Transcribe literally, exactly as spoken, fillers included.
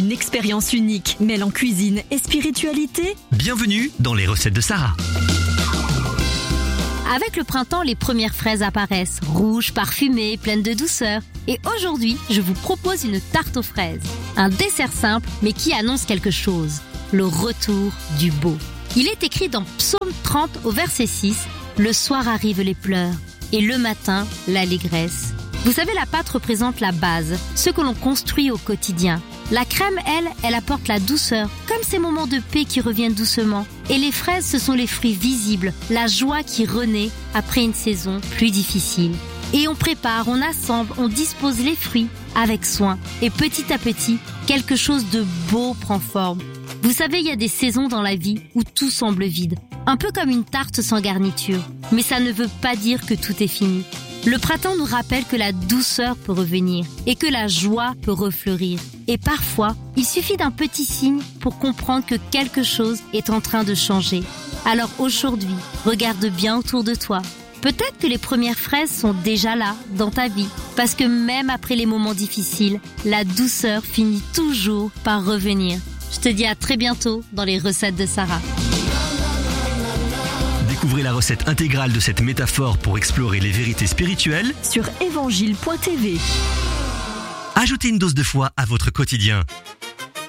Une expérience unique, mêlant cuisine et spiritualité. Bienvenue dans les recettes de Sarah. Avec le printemps, les premières fraises apparaissent, rouges, parfumées, pleines de douceur. Et aujourd'hui, je vous propose une tarte aux fraises. Un dessert simple, mais qui annonce quelque chose. Le retour du beau. Il est écrit dans Psaume trente au verset six, « Le soir arrivent les pleurs, et le matin, l'allégresse ». Vous savez, la pâte représente la base, ce que l'on construit au quotidien. La crème, elle, elle apporte la douceur, comme ces moments de paix qui reviennent doucement. Et les fraises, ce sont les fruits visibles, la joie qui renaît après une saison plus difficile. Et on prépare, on assemble, on dispose les fruits avec soin. Et petit à petit, quelque chose de beau prend forme. Vous savez, il y a des saisons dans la vie où tout semble vide. Un peu comme une tarte sans garniture. Mais ça ne veut pas dire que tout est fini. Le printemps nous rappelle que la douceur peut revenir et que la joie peut refleurir. Et parfois, il suffit d'un petit signe pour comprendre que quelque chose est en train de changer. Alors aujourd'hui, regarde bien autour de toi. Peut-être que les premières fraises sont déjà là, dans ta vie. Parce que même après les moments difficiles, la douceur finit toujours par revenir. Je te dis à très bientôt dans les recettes de Sarah. Découvrez la recette intégrale de cette métaphore pour explorer les vérités spirituelles Sur évangile point t v. Ajoutez une dose de foi à votre quotidien.